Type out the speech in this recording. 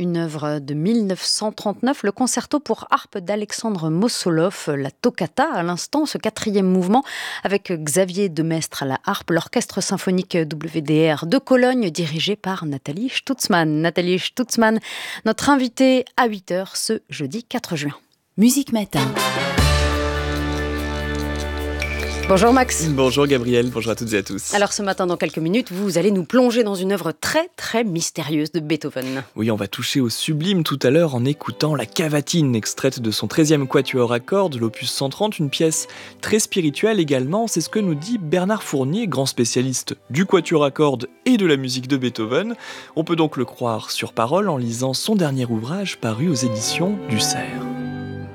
une œuvre de 1939, le concerto pour harpe d'Alexandre Mossolov, la toccata à l'instant, ce quatrième mouvement avec Xavier Demestre à la harpe, l'orchestre symphonique WDR de Cologne dirigé par Nathalie Stutzmann. Nathalie Stutzmann, notre invitée à 8h ce jeudi 4 juin. Musique Matin. Bonjour Max. Bonjour Gabriel, bonjour à toutes et à tous. Alors ce matin, dans quelques minutes, vous allez nous plonger dans une œuvre très très mystérieuse de Beethoven. Oui, on va toucher au sublime tout à l'heure en écoutant la Cavatine, extraite de son 13e quatuor à cordes, l'opus 130, une pièce très spirituelle également. C'est ce que nous dit Bernard Fournier, grand spécialiste du quatuor à cordes et de la musique de Beethoven. On peut donc le croire sur parole en lisant son dernier ouvrage paru aux éditions du Cerf.